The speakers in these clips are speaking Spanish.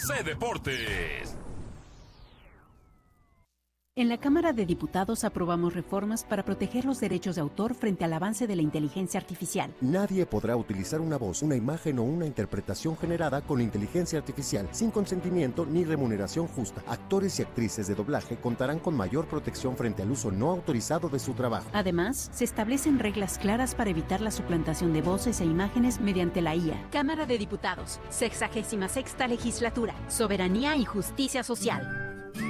ABC Deportes. En la Cámara de Diputados aprobamos reformas para proteger los derechos de autor frente al avance de la inteligencia artificial. Nadie podrá utilizar una voz, una imagen o una interpretación generada con inteligencia artificial sin consentimiento ni remuneración justa. Actores y actrices de doblaje contarán con mayor protección frente al uso no autorizado de su trabajo. Además, se establecen reglas claras para evitar la suplantación de voces e imágenes mediante la IA. Cámara de Diputados, 66ª Legislatura, Soberanía y Justicia Social.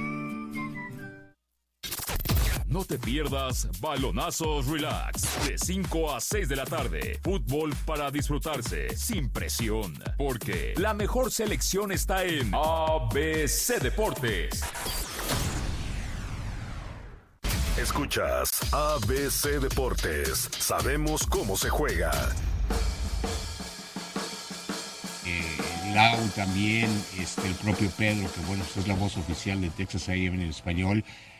No te pierdas Balonazos Relax, de 5 a 6 de la tarde. Fútbol para disfrutarse, sin presión. Porque la mejor selección está en ABC Deportes. Escuchas ABC Deportes. Sabemos cómo se juega. Lau también, el propio Pedro, que bueno, es la voz oficial de Texas A&M en español.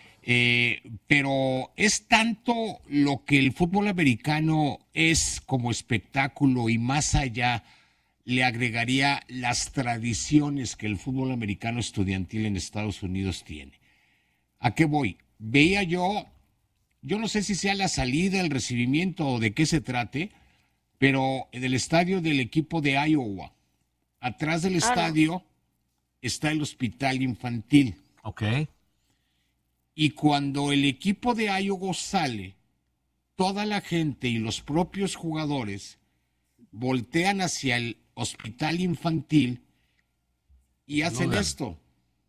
Pero es tanto lo que el fútbol americano es como espectáculo y más allá le agregaría las tradiciones que el fútbol americano estudiantil en Estados Unidos tiene. ¿A qué voy? Veía yo no sé si sea la salida, el recibimiento o de qué se trate, pero en el estadio del equipo de Iowa, atrás del estadio está el hospital infantil. Ok. Y cuando el equipo de Iowa sale, toda la gente y los propios jugadores voltean hacia el hospital infantil y hacen esto.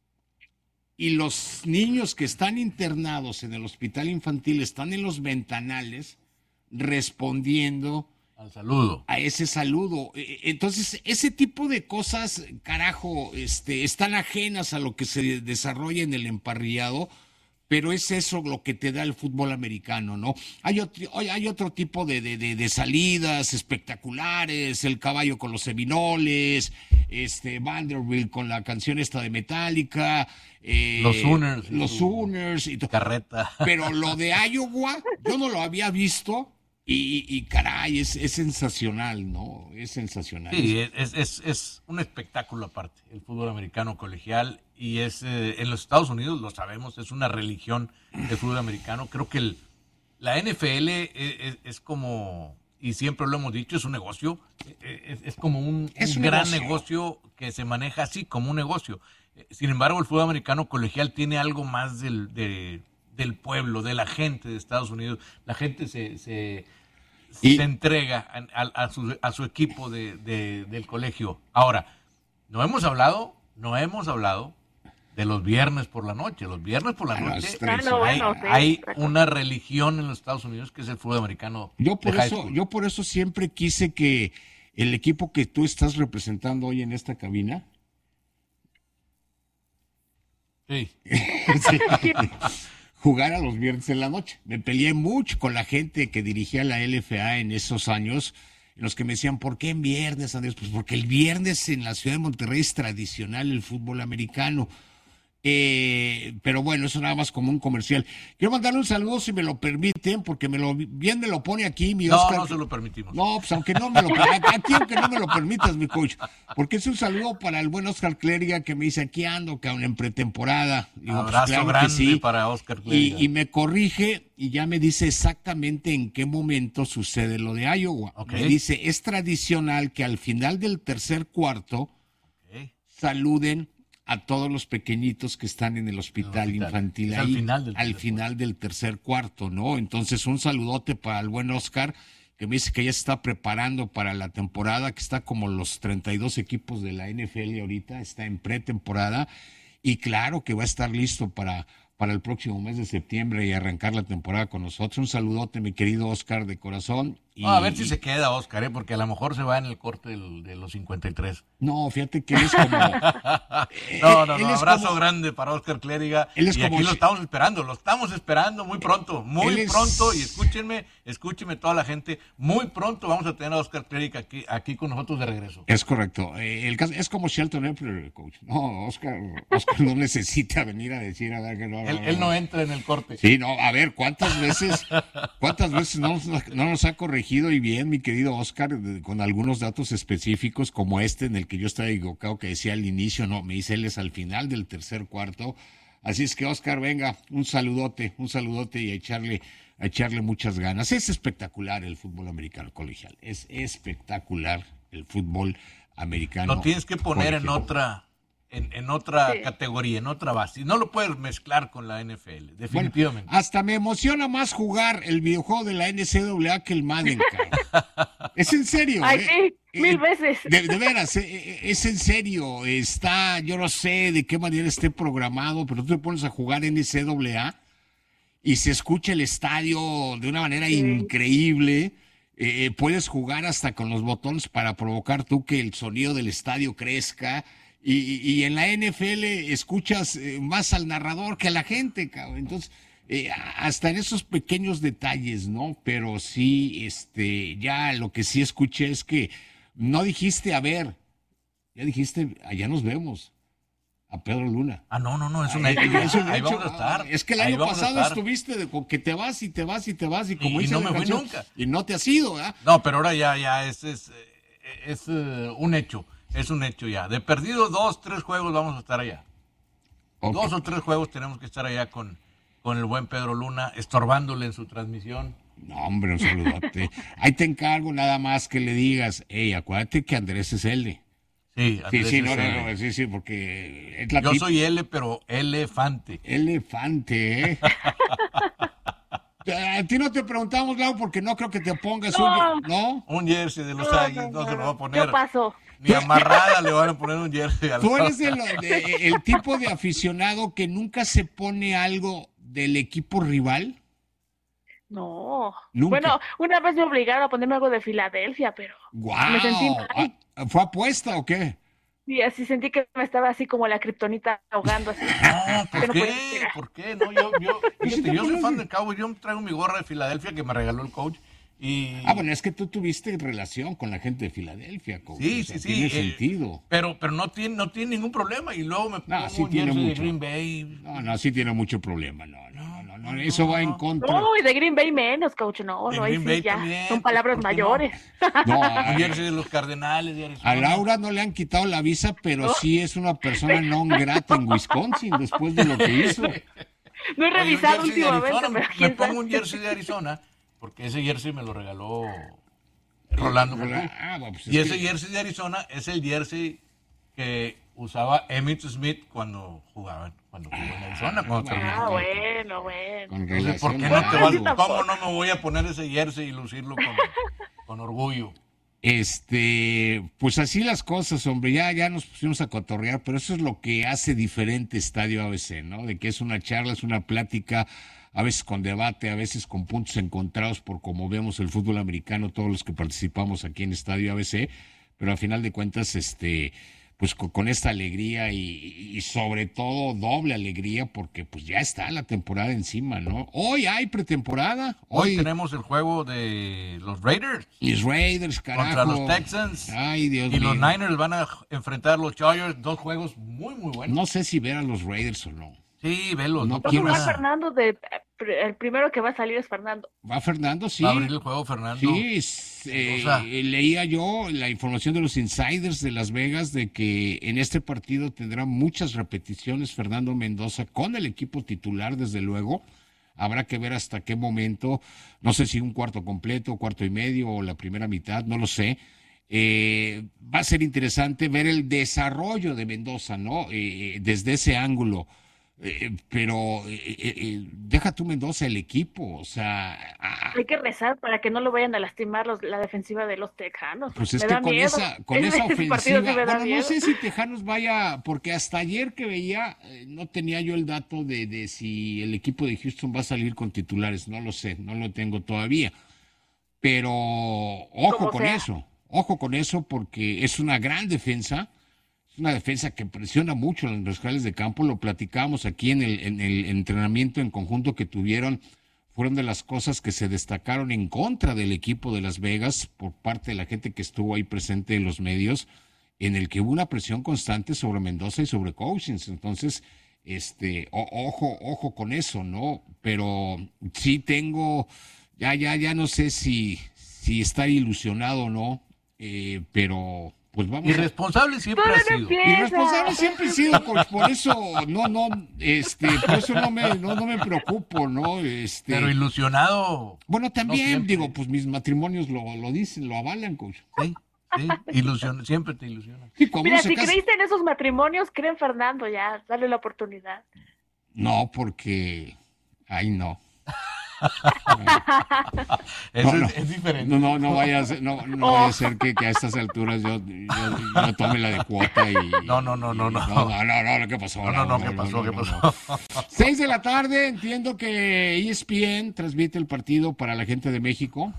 Y los niños que están internados en el hospital infantil están en los ventanales respondiendo al saludo. A ese saludo. Entonces, ese tipo de cosas, carajo, están ajenas a lo que se desarrolla en el emparrillado, pero es eso lo que te da el fútbol americano, ¿no? Hay otro tipo de salidas espectaculares, el caballo con los seminoles, Vanderbilt con la canción esta de Metallica, los Sooners y carreta. Pero lo de Iowa, yo no lo había visto y caray, es sensacional, ¿no? Es sensacional. Sí, es un espectáculo aparte, el fútbol americano colegial, y en los Estados Unidos, lo sabemos, es una religión el fútbol americano. Creo que la NFL es como, y siempre lo hemos dicho, es un negocio, es como un gran negocio que se maneja así, como un negocio. Sin embargo, el fútbol americano colegial tiene algo más del pueblo, de la gente de Estados Unidos. La gente se entrega a su equipo del colegio. Ahora, no hemos hablado de los viernes por la noche. Los viernes por la noche hay una religión en los Estados Unidos que es el fútbol americano. Yo por eso siempre quise que el equipo que tú estás representando hoy en esta cabina jugara los viernes en la noche. Me peleé mucho con la gente que dirigía la LFA en esos años, en los que me decían, ¿por qué en viernes, Andrés? Pues porque el viernes en la ciudad de Monterrey es tradicional el fútbol americano. Pero bueno, eso nada más como un comercial. Quiero mandarle un saludo, si me lo permiten, porque me lo pone aquí mi Oscar. No se lo permitimos. No, pues aunque no me lo permitas, mi coach, porque es un saludo para el buen Oscar Clériga, que me dice, aquí ando, que aún en pretemporada. Digo, abrazo pues, claro grande que sí. para Oscar Clériga. Y me corrige y ya me dice exactamente en qué momento sucede lo de Iowa. Okay. Me dice, es tradicional que al final del tercer cuarto saluden a todos los pequeñitos que están en el hospital infantil es ahí, al final del tercer cuarto, ¿no? Entonces, un saludote para el buen Oscar, que me dice que ya se está preparando para la temporada, que está como los 32 equipos de la NFL ahorita, está en pretemporada, y claro que va a estar listo para el próximo mes de septiembre y arrancar la temporada con nosotros. Un saludote, mi querido Oscar, de corazón. A ver si se queda Oscar, porque a lo mejor se va en el corte de los 53. No, fíjate que él es como... abrazo grande para Oscar Clériga. Él es y como aquí lo estamos esperando muy pronto, y escúchenme toda la gente, muy pronto vamos a tener a Oscar Clériga aquí con nosotros de regreso. Es correcto. El caso es como Shelton Epler, coach. No, Oscar no necesita venir a decir a ver que no. Él no entra en el corte. Sí, no, a ver, ¿cuántas veces no nos ha corregido corregido y bien, mi querido Oscar, con algunos datos específicos como este en el que yo estaba equivocado, que decía al inicio, no, me dice él es al final del tercer cuarto. Así es que, Oscar, venga, un saludote y a echarle muchas ganas. Es espectacular el fútbol americano colegial, es espectacular el fútbol americano. Lo tienes que poner colegial. en otra categoría, en otra base. No lo puedes mezclar con la NFL, definitivamente. Bueno, hasta me emociona más jugar el videojuego de la NCAA que el Madden, cabrón. Es en serio. Ay, sí, 1000 veces. De veras, es en serio. Está, yo no sé de qué manera esté programado, pero tú te pones a jugar NCAA y se escucha el estadio de una manera increíble. Puedes jugar hasta con los botones para provocar tú que el sonido del estadio crezca. Y en la NFL escuchas más al narrador que a la gente, cabrón. Entonces, hasta en esos pequeños detalles, ¿no? Pero sí, ya lo que sí escuché es que no dijiste, a ver, ya dijiste, allá nos vemos, a Pedro Luna. No, es un hecho. Ahí vamos a estar. Es que el año pasado estuviste que te vas y como dice no la me canción, fui nunca. Y no te has ido, ¿verdad? No, pero ahora ya es un hecho. Es un hecho ya. De perdido 2, 3 juegos vamos a estar allá. Okay. 2 o 3 juegos tenemos que estar allá con el buen Pedro Luna, estorbándole en su transmisión. No, hombre, un saludote. Ahí te encargo nada más que le digas, acuérdate que Andrés es L. Sí, Andrés es L. Sí, porque es la Yo soy L, pero elefante. Elefante, ¿eh? A ti no te preguntamos, Lau, porque no creo que te pongas ¿no? Un jersey de los Águilas no se lo va a poner. Yo paso. Ni amarrada le van a poner un jersey. Tú eres el tipo de aficionado que nunca se pone algo del equipo rival. No. Nunca. Bueno, una vez me obligaron a ponerme algo de Filadelfia, pero me sentí mal. ¿Fue apuesta o qué? Sí, así sentí que me estaba así como la kriptonita ahogando así. No, ¿por qué? No, yo soy fan del Cowboy, yo traigo mi gorra de Filadelfia que me regaló el coach. Bueno, es que tú tuviste relación con la gente de Filadelfia, coach. Sí. Tiene sentido. Pero no tiene ningún problema. Y luego me pongo sí un tiene jersey de mucho. Green Bay. No, sí tiene mucho problema. No, eso va en contra. No, y de Green Bay menos, coach, no, ahí Green Bay sí ya también, son palabras mayores. No, Un jersey de los Cardenales de Arizona. a Laura no le han quitado la visa, pero sí es una persona non grata en Wisconsin después de lo que hizo. No he revisado últimamente, pero me quién pongo sabe. un jersey de Arizona porque ese jersey me lo regaló Rolando Cantú. Y ese jersey de Arizona es el jersey que usaba Emmitt Smith cuando jugó en Arizona. Bueno. Entonces, ¿por qué ¿cómo no me voy a poner ese jersey y lucirlo con orgullo? Pues así las cosas, hombre, ya nos pusimos a cotorrear, pero eso es lo que hace diferente Estadio ABC, ¿no? De que es una charla, es una plática, a veces con debate, a veces con puntos encontrados por cómo vemos el fútbol americano, todos los que participamos aquí en Estadio ABC, pero al final de cuentas, pues con esta alegría y sobre todo doble alegría porque pues ya está la temporada encima, ¿no? Hoy hay pretemporada. Hoy tenemos el juego de los Raiders. Mis Raiders, carajo. Contra los Texans. Ay, Dios mío. Y los Niners van a enfrentar a los Chargers. 2 juegos muy, muy buenos. No sé si ver a los Raiders o no. Sí, velos. No Va quiero a Fernando, el primero que va a salir es Fernando. ¿Va Fernando? Sí. Va a abrir el juego Fernando. Sí, leía yo la información de los insiders de Las Vegas de que en este partido tendrá muchas repeticiones Fernando Mendoza con el equipo titular, desde luego. Habrá que ver hasta qué momento, no sé si un cuarto completo, cuarto y medio o la primera mitad, no lo sé. Va a ser interesante ver el desarrollo de Mendoza, ¿no? Desde ese ángulo. Pero deja tú Mendoza, el equipo, o sea... Hay que rezar para que no lo vayan a lastimar la defensiva de los Tejanos. Pues es me que da con miedo. esa ofensiva... Sí no sé si Tejanos vaya, porque hasta ayer que veía, no tenía yo el dato de si el equipo de Houston va a salir con titulares, no lo sé, no lo tengo todavía. Pero ojo con eso, porque es una gran defensa. Una defensa que presiona mucho en los rivales de campo, lo platicábamos aquí en el entrenamiento en conjunto que tuvieron, fueron de las cosas que se destacaron en contra del equipo de Las Vegas por parte de la gente que estuvo ahí presente en los medios, en el que hubo una presión constante sobre Mendoza y sobre Cousins. Entonces, ojo con eso, ¿no? Pero sí tengo, ya no sé si si está ilusionado o no, pero pues vamos. Irresponsable siempre ha sido. Irresponsable siempre he sido, coach, por eso por eso no me preocupo, ¿no? Pero ilusionado. Bueno, también digo, pues mis matrimonios lo dicen, lo avalan, coach. Sí, siempre te ilusiona. Sí, mira, si creíste en esos matrimonios, cree en Fernando, ya, dale la oportunidad. No, porque no. Es diferente. No vaya a ser que a estas alturas yo tome la de cuota y... No. ¿Qué pasó? ¿Qué pasó? 6 de la tarde, entiendo que ESPN transmite el partido para la gente de México.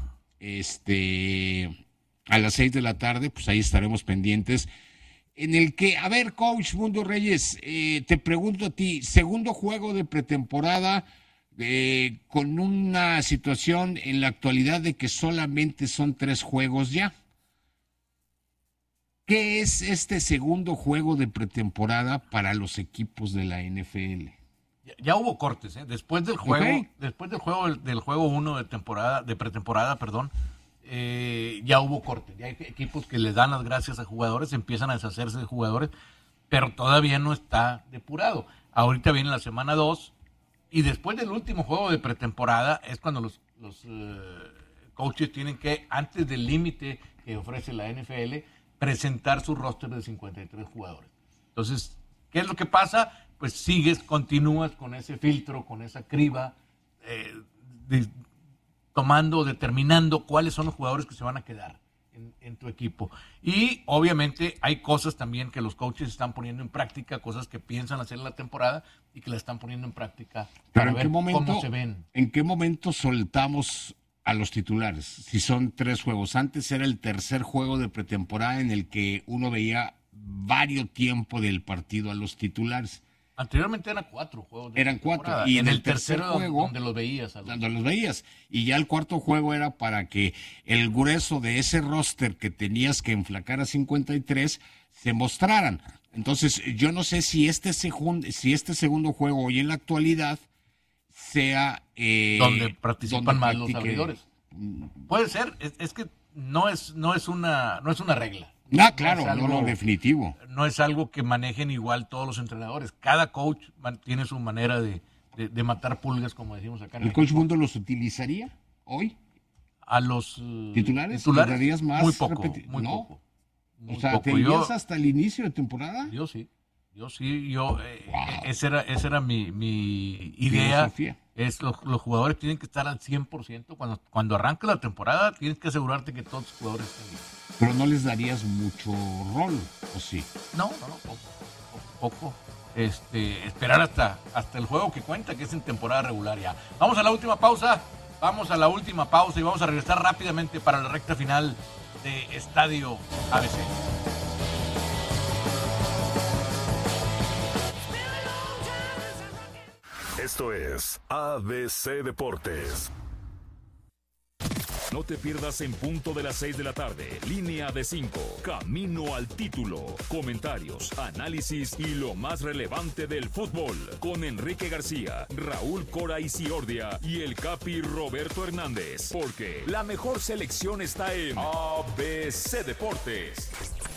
A las 6 de la tarde, pues ahí estaremos pendientes. En el que, a ver, coach Mundo Reyes, te pregunto a ti, segundo juego de pretemporada, con una situación en la actualidad de que solamente son 3 juegos ya. ¿Qué es este segundo juego de pretemporada para los equipos de la NFL? Ya hubo cortes, después del juego, del juego 1 de pretemporada, ya hubo cortes. Ya hay equipos que les dan las gracias a jugadores, empiezan a deshacerse de jugadores, pero todavía no está depurado. Ahorita viene la semana 2 y después del último juego de pretemporada es cuando los coaches tienen que, antes del límite que ofrece la NFL, presentar su roster de 53 jugadores. Entonces, ¿qué es lo que pasa? Pues continúas con ese filtro, con esa criba, determinando cuáles son los jugadores que se van a quedar en tu equipo. Y obviamente hay cosas también que los coaches están poniendo en práctica, cosas que piensan hacer en la temporada y que la están poniendo en práctica para ver cómo se ven. ¿En qué momento soltamos a los titulares? Si son 3 juegos. Antes era el tercer juego de pretemporada en el que uno veía varios tiempo del partido a los titulares. Anteriormente eran 4 juegos. Eran 4. Y en el tercer juego, donde los veías. Y ya el cuarto juego era para que el grueso de ese roster que tenías que enflacar a 53 se mostraran. Entonces, yo no sé si este segundo juego hoy en la actualidad sea... donde participan más los abridores. Puede ser, es que no es una regla. Claro, no, definitivo. No es algo que manejen igual todos los entrenadores. Cada coach tiene su manera de matar pulgas, como decimos acá. ¿El coach Mundo los utilizaría hoy? ¿A los titulares? ¿Titulares? Más muy poco, muy poco. O sea, ¿te irías hasta el inicio de temporada? Yo sí. Esa era mi idea. Los jugadores tienen que estar al 100%. Cuando arranca la temporada, tienes que asegurarte que todos los jugadores estén bien. Pero no les darías mucho rol, ¿o sí? No, poco. Esperar hasta el juego que cuenta, que es en temporada regular ya. Vamos a la última pausa y vamos a regresar rápidamente para la recta final de Estadio ABC. Esto es ABC Deportes. No te pierdas en punto de las 6 de la tarde. Línea de 5. Camino al título. Comentarios, análisis y lo más relevante del fútbol. Con Enrique García, Raúl Cora Isiordia y el Capi Roberto Hernández. Porque la mejor selección está en ABC Deportes.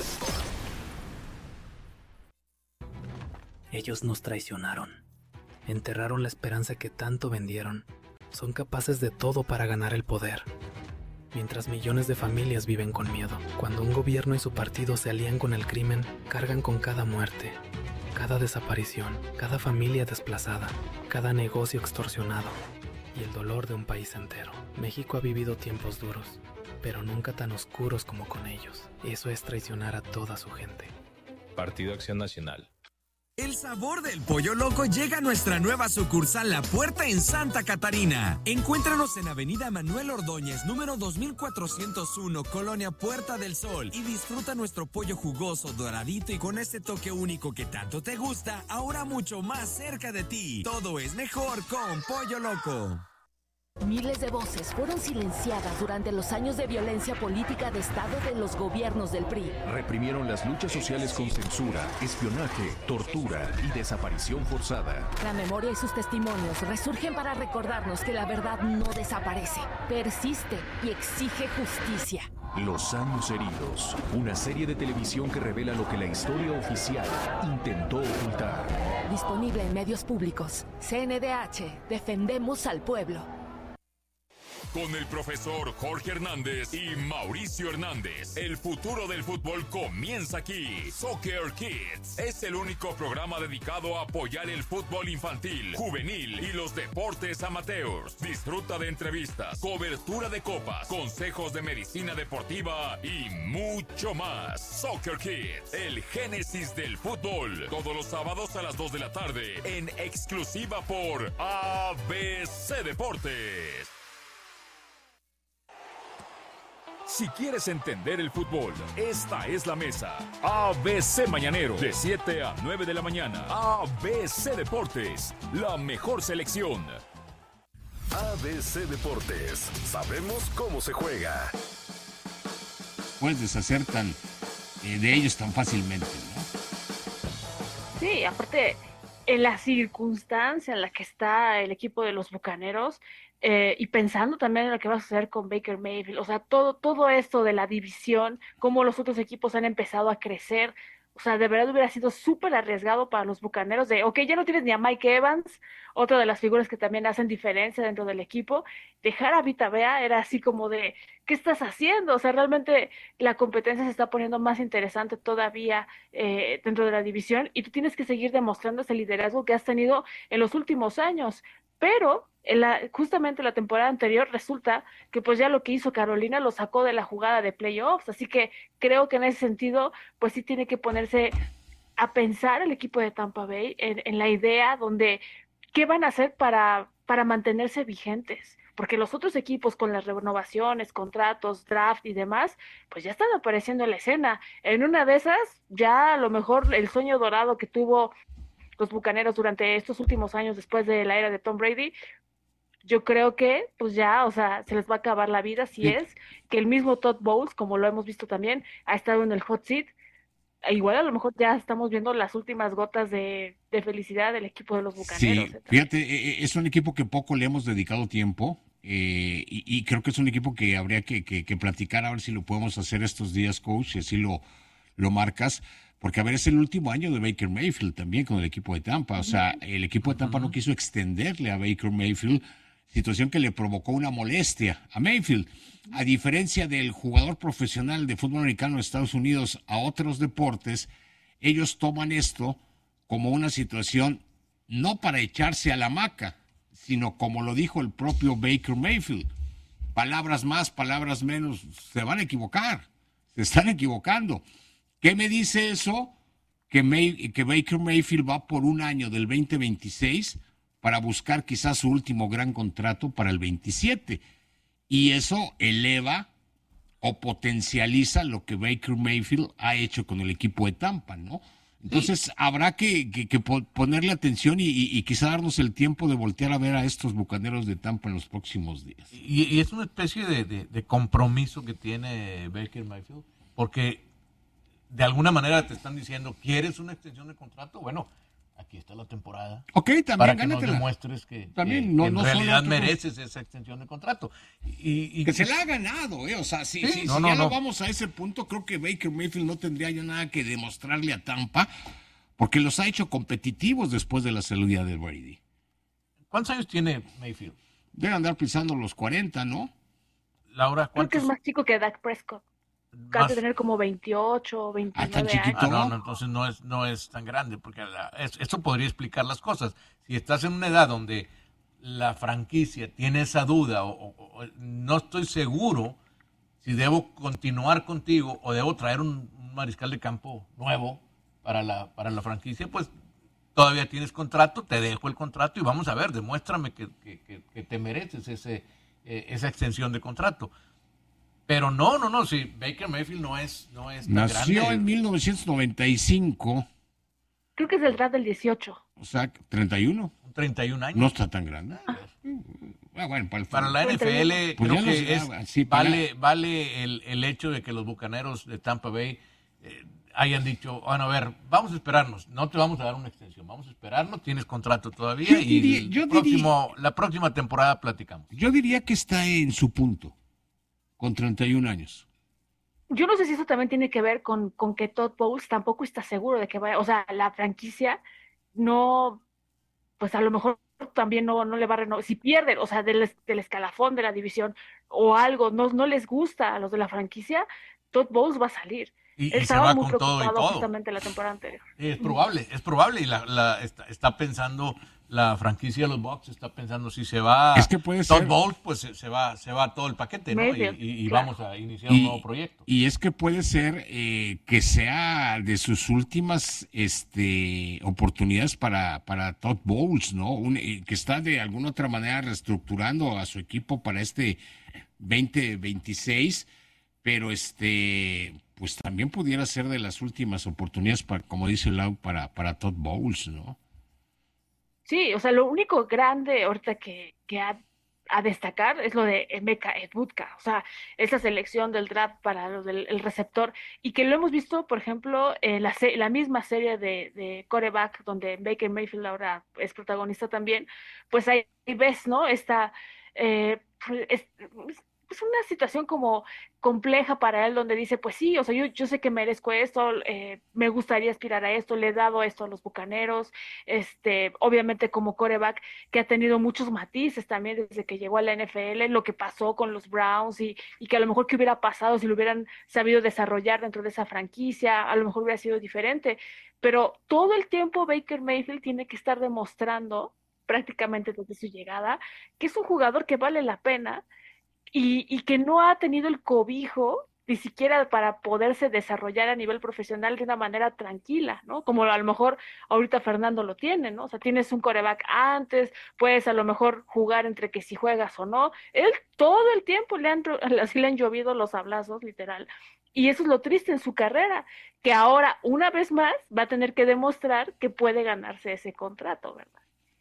Ellos nos traicionaron. Enterraron la esperanza que tanto vendieron. Son capaces de todo para ganar el poder. Mientras millones de familias viven con miedo. Cuando un gobierno y su partido se alían con el crimen, cargan con cada muerte, cada desaparición, cada familia desplazada, cada negocio extorsionado y el dolor de un país entero. México ha vivido tiempos duros, pero nunca tan oscuros como con ellos. Eso es traicionar a toda su gente. Partido Acción Nacional. El sabor del Pollo Loco llega a nuestra nueva sucursal La Puerta en Santa Catarina. Encuéntranos en Avenida Manuel Ordóñez, número 2401, Colonia Puerta del Sol, y disfruta nuestro pollo jugoso, doradito y con ese toque único que tanto te gusta, ahora mucho más cerca de ti. Todo es mejor con Pollo Loco. Miles de voces fueron silenciadas durante los años de violencia política de Estado de los gobiernos del PRI. Reprimieron las luchas sociales con censura, espionaje, tortura y desaparición forzada. La memoria y sus testimonios resurgen para recordarnos que la verdad no desaparece, persiste y exige justicia. Los años heridos, una serie de televisión que revela lo que la historia oficial intentó ocultar. Disponible en medios públicos. CNDH, defendemos al pueblo. Con el profesor Jorge Hernández y Mauricio Hernández, el futuro del fútbol comienza aquí. Soccer Kids es el único programa dedicado a apoyar el fútbol infantil, juvenil y los deportes amateurs. Disfruta de entrevistas, cobertura de copas, consejos de medicina deportiva y mucho más. Soccer Kids, el génesis del fútbol. Todos los sábados a las 2 de la tarde, en exclusiva por ABC Deportes. Si quieres entender el fútbol, esta es la mesa. ABC Mañanero, de 7 a 9 de la mañana. ABC Deportes, la mejor selección. ABC Deportes, sabemos cómo se juega. Puedes deshacer de ellos tan fácilmente, ¿no? Sí, aparte, en la circunstancia en la que está el equipo de los Bucaneros, y pensando también en lo que va a suceder con Baker Mayfield, o sea, todo esto de la división, cómo los otros equipos han empezado a crecer, o sea, de verdad hubiera sido súper arriesgado para los Bucaneros ya no tienes ni a Mike Evans, otra de las figuras que también hacen diferencia dentro del equipo. Dejar a Vita Vea era así como de, ¿qué estás haciendo? O sea, realmente la competencia se está poniendo más interesante todavía dentro de la división, y tú tienes que seguir demostrando ese liderazgo que has tenido en los últimos años. Pero justamente la temporada anterior resulta que pues ya lo que hizo Carolina lo sacó de la jugada de playoffs, así que creo que en ese sentido pues sí tiene que ponerse a pensar el equipo de Tampa Bay en la idea donde qué van a hacer para mantenerse vigentes, porque los otros equipos con las renovaciones, contratos, draft y demás, pues ya están apareciendo en la escena. En una de esas, ya a lo mejor el sueño dorado que tuvo los Bucaneros durante estos últimos años después de la era de Tom Brady, yo creo que pues ya, o sea, se les va a acabar la vida si es que el mismo Todd Bowles, como lo hemos visto también, ha estado en el hot seat. Igual a lo mejor ya estamos viendo las últimas gotas de felicidad del equipo de los Bucaneros. Sí, fíjate, es un equipo que poco le hemos dedicado tiempo, y creo que es un equipo que habría que platicar a ver si lo podemos hacer estos días, coach, si así lo marcas. Porque, a ver, es el último año de Baker Mayfield también con el equipo de Tampa. O sea, el equipo de Tampa no quiso extenderle a Baker Mayfield, situación que le provocó una molestia a Mayfield. A diferencia del jugador profesional de fútbol americano de Estados Unidos a otros deportes, ellos toman esto como una situación no para echarse a la hamaca, sino como lo dijo el propio Baker Mayfield. Palabras más, palabras menos, se van a equivocar, se están equivocando. ¿Qué me dice eso? Que Baker Mayfield va por un año del 2026 para buscar quizás su último gran contrato para el 27. Y eso eleva o potencializa lo que Baker Mayfield ha hecho con el equipo de Tampa, ¿no? Entonces habrá que ponerle atención y quizá darnos el tiempo de voltear a ver a estos Bucaneros de Tampa en los próximos días. Y es una especie de compromiso que tiene Baker Mayfield, porque de alguna manera te están diciendo, ¿quieres una extensión de contrato? Bueno, aquí está la temporada. Ok, también para que gánatela. Nos demuestres que también, en realidad mereces esa extensión de contrato. Y que se la ha ganado, o sea, si no vamos a ese punto, creo que Baker Mayfield no tendría ya nada que demostrarle a Tampa, porque los ha hecho competitivos después de la salida de Brady. ¿Cuántos años tiene Mayfield? Debe andar pisando los 40, ¿no? Laura, creo que es más chico que Dak Prescott. Acaba de tener como 28, 29 años. No, entonces no es tan grande, porque esto podría explicar las cosas. Si estás en una edad donde la franquicia tiene esa duda, o no estoy seguro si debo continuar contigo o debo traer un mariscal de campo nuevo para la franquicia, pues todavía tienes contrato, te dejo el contrato y vamos a ver, demuéstrame que te mereces esa extensión de contrato. Pero no, sí, Baker Mayfield no es tan Nació grande. En 1995. Creo que es del draft del 18. O sea, 31. 31 años. No está tan grande. Bueno, para la NFL pues creo que vale el hecho de que los Bucaneros de Tampa Bay hayan dicho, bueno, a ver, vamos a esperarnos, no te vamos a dar una extensión, vamos a esperarnos, tienes contrato todavía la próxima temporada platicamos. Yo diría que está en su punto, con 31 años. Yo no sé si eso también tiene que ver con que Todd Bowles tampoco está seguro de que vaya, o sea, la franquicia no, pues a lo mejor también no le va a renovar, si pierden, o sea, del escalafón de la división o algo, no les gusta a los de la franquicia, Todd Bowles va a salir. Y Él se va muy con todo y todo. justamente la temporada anterior. Es probable, y está pensando la franquicia de los Bucs, está pensando si se va Todd Bowles, pues se va todo el paquete, ¿no? Y claro, vamos a iniciar un nuevo proyecto. Y es que puede ser que sea de sus últimas oportunidades para Todd Bowles, ¿no? Que está de alguna otra manera reestructurando a su equipo para este 2026, pero pues también pudiera ser de las últimas oportunidades, como dice Lau, para Todd Bowles, ¿no? Sí, o sea, lo único grande ahorita que a destacar es lo de Emeka Egbuka, o sea, esa selección del draft para los el receptor, y que lo hemos visto, por ejemplo, en la misma serie de quarterback, donde Baker Mayfield ahora es protagonista también, pues ahí ves, ¿no? Esta es una situación como compleja para él, donde dice, pues sí, o sea, yo sé que merezco esto, me gustaría aspirar a esto, le he dado esto a los Bucaneros, obviamente como quarterback, que ha tenido muchos matices también desde que llegó a la NFL, lo que pasó con los Browns y que a lo mejor qué hubiera pasado si lo hubieran sabido desarrollar dentro de esa franquicia, a lo mejor hubiera sido diferente, pero todo el tiempo Baker Mayfield tiene que estar demostrando, prácticamente desde su llegada, que es un jugador que vale la pena, y que no ha tenido el cobijo ni siquiera para poderse desarrollar a nivel profesional de una manera tranquila, ¿no? Como a lo mejor ahorita Fernando lo tiene, ¿no? O sea, tienes un quarterback antes, puedes a lo mejor jugar entre que si juegas o no. Él todo el tiempo le han llovido los hablazos, literal. Y eso es lo triste en su carrera, que ahora, una vez más, va a tener que demostrar que puede ganarse ese contrato, ¿verdad?